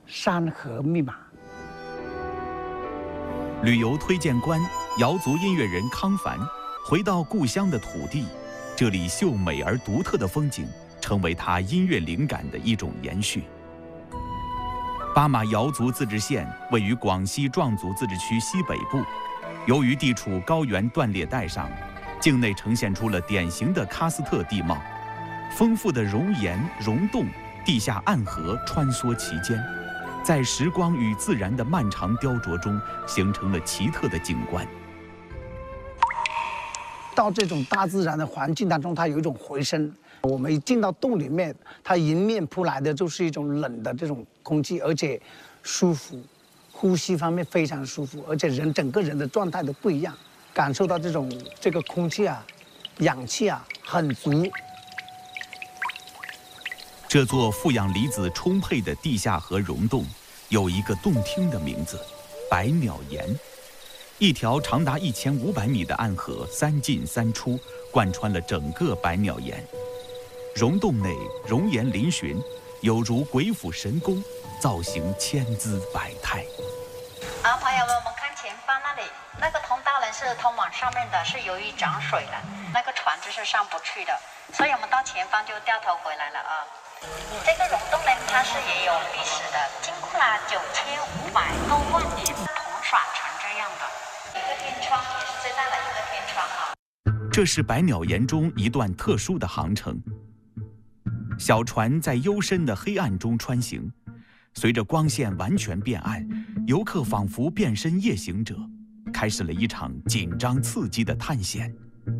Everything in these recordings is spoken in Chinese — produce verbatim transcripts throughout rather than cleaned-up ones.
山河密码。 旅游推荐官、瑶族音乐人康凡回到故乡的土地，这里秀美而独特的风景成为他音乐灵感的一种延续。巴马瑶族自治县位于广西壮族自治区西北部，由于地处高原断裂带上，境内呈现出了典型的喀斯特地貌，丰富的熔岩、溶洞、地下暗河穿梭其间，在时光与自然的漫长雕琢中，形成了奇特的景观。 到这种大自然的环境当中，它有一种回声。我们一进到洞里面，它迎面扑来的就是一种冷的这种空气，而且舒服，呼吸方面非常舒服，而且人整个人的状态都不一样，感受到这种这个空气啊、氧气啊很足。 这座负氧离子充沛的地下河溶洞，有一个动听的名字——百鸟岩。一条长达一千五百米的暗河三进三出，贯穿了整个百鸟岩。溶洞内熔岩嶙峋，有如鬼斧神工，造型千姿百态。 啊，朋友们，我们看前方那里，那个通道呢是通往上面的，是由于涨水了，那个船只是上不去的，所以我们到前方就掉头回来了啊。这个溶洞呢，它是也有历史的，经过了九千五百多万年同耍成这样的。一个天窗也是最大的一个天窗啊。 这是百鸟岩中一段特殊的航程。小船在幽深的黑暗中穿行，随着光线完全变暗，游客仿佛变身夜行者，开始了一场紧张刺激的探险。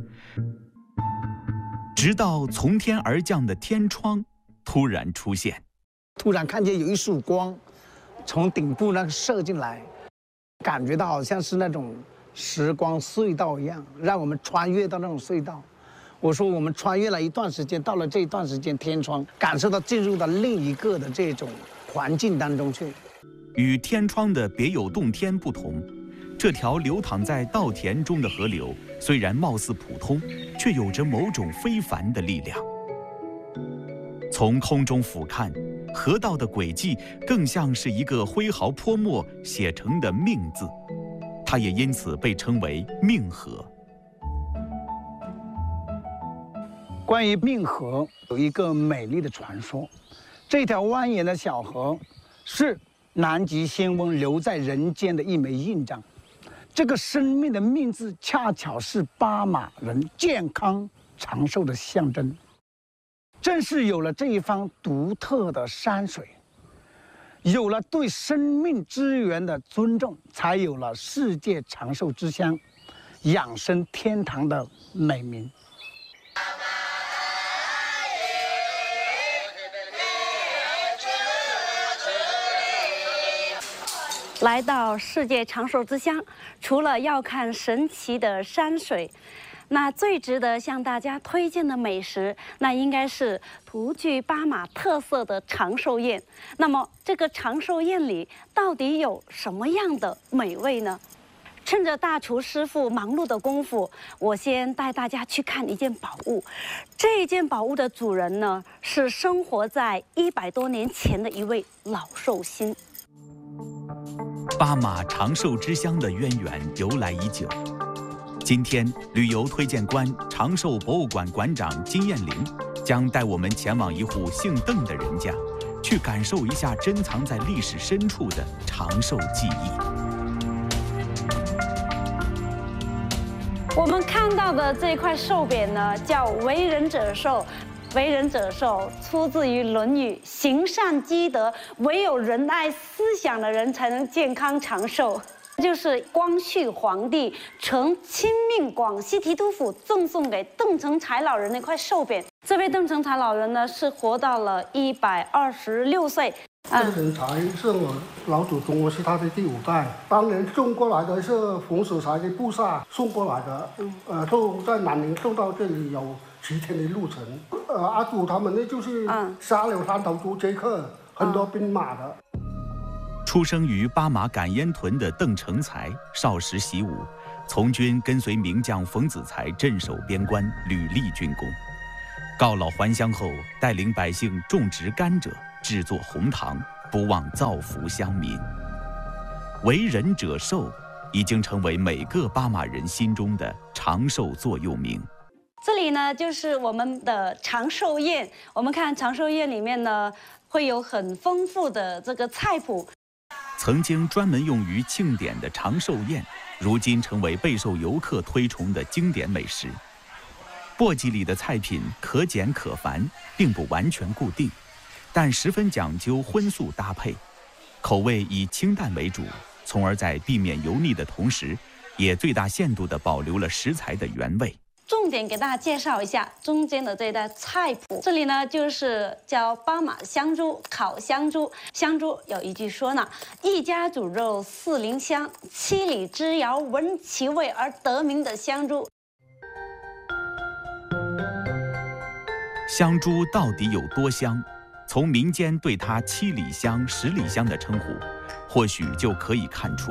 直到从天而降的天窗突然出现， 突然看见有一束光从顶部那个射进来，感觉到好像是那种时光隧道一样，让我们穿越到那种隧道。我说我们穿越了一段时间，到了这一段时间天窗，感受到进入到另一个的这种环境当中去。 与天窗的别有洞天不同，这条流淌在稻田中的河流虽然貌似普通，却有着某种非凡的力量。从空中俯瞰，河道的轨迹更像是一个挥毫泼墨写成的命字，它也因此被称为命河。 关于命河有一个美丽的传说，这条蜿蜒的小河是南极仙翁留在人间的一枚印章。这个生命的命字恰巧是巴马人健康长寿的象征。正是有了这一方独特的山水，有了对生命资源的尊重，才有了世界长寿之乡、养生天堂的美名。 来到世界长寿之乡，除了要看神奇的山水，那最值得向大家推荐的美食，那应该是独具巴马特色的长寿宴。那么，这个长寿宴里到底有什么样的美味呢？趁着大厨师傅忙碌的功夫，我先带大家去看一件宝物。这一件宝物的主人呢，是生活在一百多年前的一位老寿星。 巴马长寿之乡的渊源由来已久。今天，旅游推荐官、长寿博物馆馆长金燕玲将带我们前往一户姓邓的人家，去感受一下珍藏在历史深处的长寿记忆。 我们看到的这块寿匾呢，叫“为人者寿”。为人者寿出自于《论语》，行善积德，唯有仁爱思想的人才能健康长寿。就是光绪皇帝承亲命广西提督府赠送给邓成才老人的一块寿匾。这位邓成才老人呢，是活到了一百二十六岁。 邓成才是我老祖宗，我是他的第五代。当年送过来的是冯守才的部下送过来的，呃，都在南宁送到这里有七天的路程。呃，阿祖他们呢，就是杀了山头族杰克，很多兵马的。 出生于巴马赶烟屯的邓成才，少时习武，从军跟随名将冯子材镇守边关，屡立军功。告老还乡后，带领百姓种植甘蔗，制作红糖， 不忘造福乡民。为人者寿，已经成为每个巴马人心中的长寿座右铭。 这里呢，就是我们的长寿宴。我们看长寿宴里面呢，会有很丰富的这个菜谱。 曾经专门用于庆典的长寿宴，如今成为备受游客推崇的经典美食。簸箕里的菜品可简可繁，并不完全固定，但十分讲究荤素搭配，口味以清淡为主，从而在避免油腻的同时，也最大限度地保留了食材的原味。 重点给大家介绍一下中间的这道菜谱。这里呢，就是叫巴马香猪烤香猪。香猪有一句说呢：“一家煮肉四邻香，七里之遥闻其味而得名的香猪。” 香猪到底有多香？从民间对它七里香、十里香的称呼，或许就可以看出。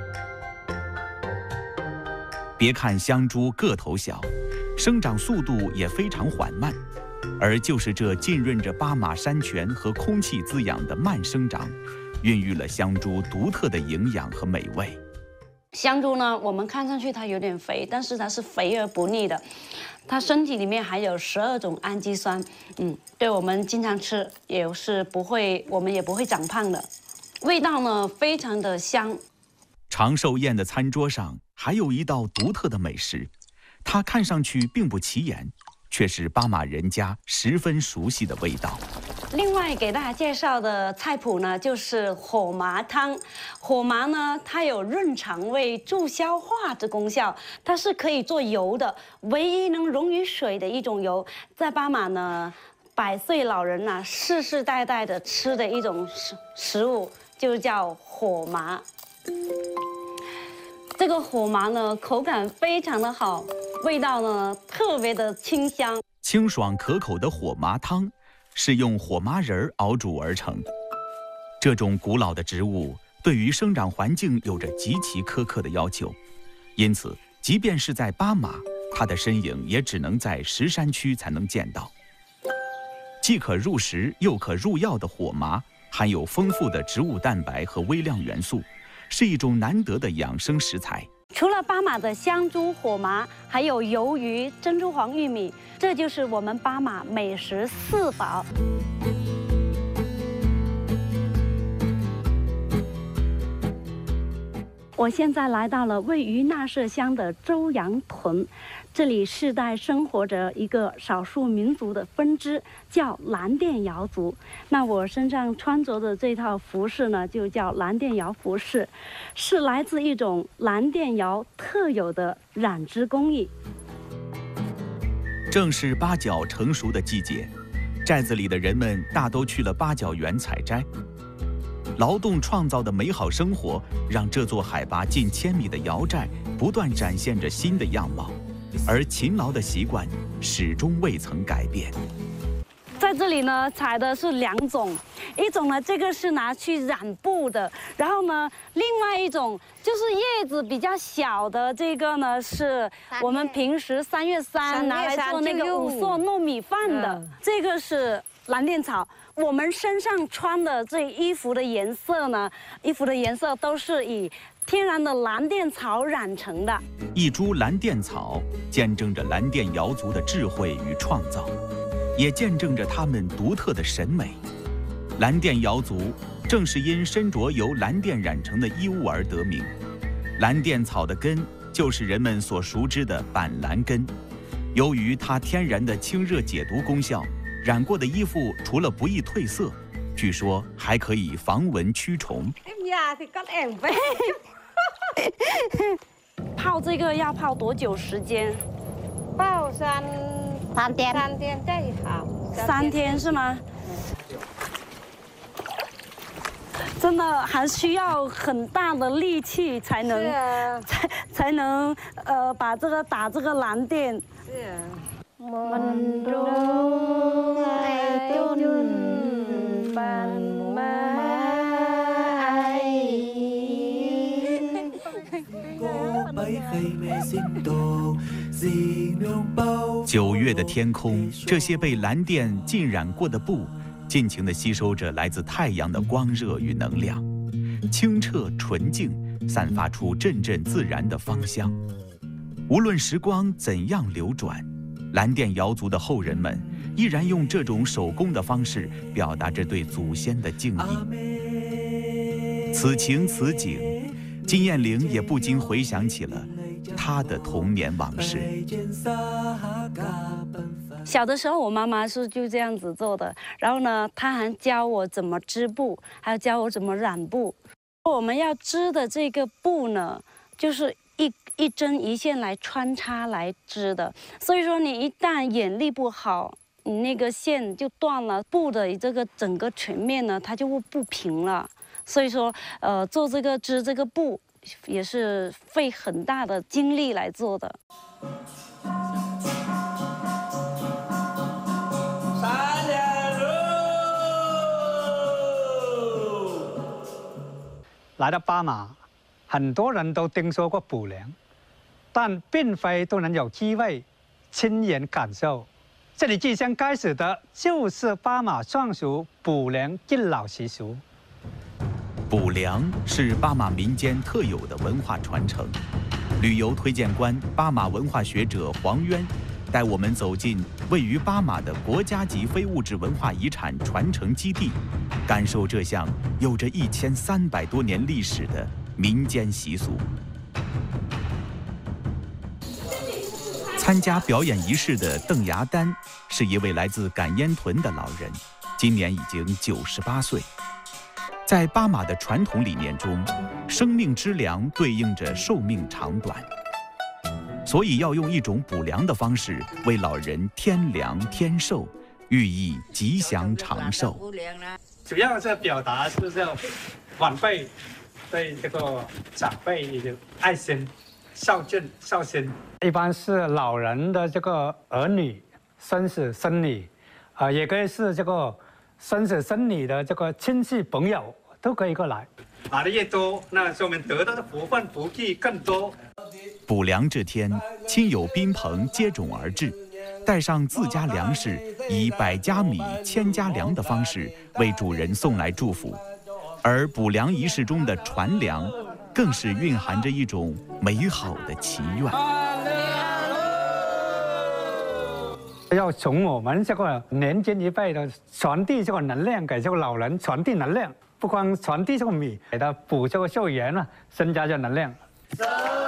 别看香猪个头小，生长速度也非常缓慢，而就是这浸润着巴马山泉和空气滋养的慢生长，孕育了香猪独特的营养和美味。 香猪呢，我们看上去它有点肥，但是它是肥而不腻的。它身体里面含有十二种氨基酸，嗯，对我们经常吃也是不会，我们也不会长胖的。味道呢，非常的香。 长寿宴的餐桌上还有一道独特的美食，它看上去并不起眼，却是巴马人家十分熟悉的味道。 另外给大家介绍的菜谱呢，就是火麻汤。火麻呢，它有润肠胃、助消化的功效，它是可以做油的，唯一能溶于水的一种油。在巴马呢，百岁老人呐、啊，世世代代的吃的一种食食物，就叫火麻。这个火麻呢，口感非常的好，味道呢特别的清香。 清爽可口的火麻汤是用火麻仁熬煮而成。这种古老的植物对于生长环境有着极其苛刻的要求，因此即便是在巴马，它的身影也只能在石山区才能见到。既可入食又可入药的火麻，含有丰富的植物蛋白和微量元素，是一种难得的养生食材。 除了巴马的香猪、火麻，还有鱿鱼、珍珠黄玉米，这就是我们巴马美食四宝。我现在来到了位于纳舍乡的周阳屯，这里世代生活着一个少数民族的分支，叫蓝靛瑶族。那我身上穿着的这套服饰呢，就叫蓝靛瑶服饰，是来自一种蓝靛瑶特有的染织工艺。 正是八角成熟的季节，寨子里的人们大都去了八角园采摘。劳动创造的美好生活，让这座海拔近千米的瑶寨不断展现着新的样貌，而勤劳的习惯始终未曾改变。 在这里呢，采的是两种，一种呢，这个是拿去染布的，然后呢，另外一种就是叶子比较小的，这个呢是我们平时三月三拿来做那个五色糯米饭的，这个是蓝靛草。我们身上穿的这衣服的颜色呢，衣服的颜色都是以天然的蓝靛草染成的。 一株蓝靛草见证着蓝靛瑶族的智慧与创造，也见证着他们独特的审美。蓝靛瑶族正是因身着由蓝靛染成的衣物而得名。蓝靛草的根就是人们所熟知的板蓝根，由于它天然的清热解毒功效，染过的衣服除了不易褪色，据说还可以防蚊驱虫。 泡这个要泡多久时间？ 泡三三天，三天最好。 三天是吗？真的还需要很大的力气才能， 啊、 才才能呃把这个打这个蓝靛。 是啊。 มันรู้ไอ้ตุนปัน九月的天空，这些被蓝靛浸染过的布， 尽情地吸收着来自太阳的光热与能量，清澈纯净，散发出阵阵自然的芳香。无论时光怎样流转，蓝靛瑶族的后人们依然用这种手工的方式表达着对祖先的敬意。此情此景，金燕玲也不禁回想起了她的童年往事。 小的时候，我妈妈是就这样子做的，然后呢，她还教我怎么织布，还有教我怎么染布。我们要织的这个布呢，就是一一针一线来穿插来织的，所以说你一旦眼力不好，你那个线就断了，布的这个整个全面呢，它就会不平了。所以说，呃，做这个织这个布也是费很大的精力来做的。 来到巴马，很多人都听说过补良，但并非都能有机会亲眼感受。这里即将开始的就是巴马双属补良敬老习俗。 补良是巴马民间特有的文化传承。旅游推荐官、巴马文化学者黄渊带我们走进位于巴马的国家级非物质文化遗产传承基地，感受这项有着一千三百多年历史的民间习俗。参加表演仪式的邓牙丹是一位来自感烟屯的老人，今年已经九十八岁。在巴马的传统理念中，生命之粮对应着寿命长短，所以要用一种补粮的方式为老人添粮添寿，寓意吉祥长寿。 主要是表达就是要晚辈对这个长辈的爱心、孝敬、孝心。一般是老人的这个儿女、孙子孙女，啊、呃，也可以是这个孙子孙女的这个亲戚朋友都可以过来。打的越多，那说明得到的福分福气更多。 补粮这天，亲友宾朋接踵而至，带上自家粮食，以百家米、千家粮的方式为主人送来祝福。而补粮仪式中的传粮，更是蕴含着一种美好的祈愿。 要从我们这个年轻一辈的传递这个能量给这个老人，传递能量，不光传递这个米，给他补这个寿元啊，增加这能量。